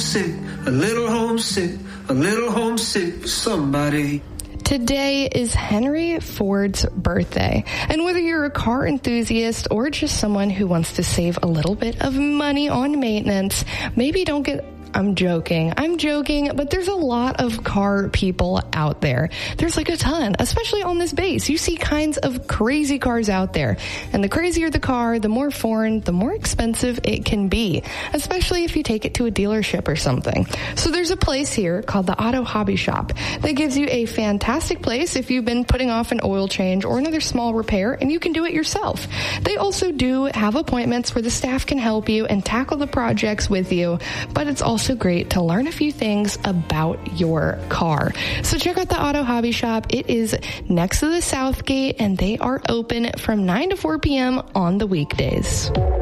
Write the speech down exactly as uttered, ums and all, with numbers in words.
homesick, a little homesick, a little homesick for somebody. Today is Henry Ford's birthday, and whether you're a car enthusiast or just someone who wants to save a little bit of money on maintenance, maybe don't get... I'm joking. I'm joking, but there's a lot of car people out there. There's like a ton, especially on this base. You see kinds of crazy cars out there. And the crazier the car, the more foreign, the more expensive it can be, especially if you take it to a dealership or something. So there's a place here called the Auto Hobby Shop that gives you a fantastic place if you've been putting off an oil change or another small repair, and you can do it yourself. They also do have appointments where the staff can help you and tackle the projects with you, but it's also also great to learn a few things about your car. So check out the Auto Hobby Shop. It is next to the South Gate, and they are open from nine to four p.m. on the weekdays.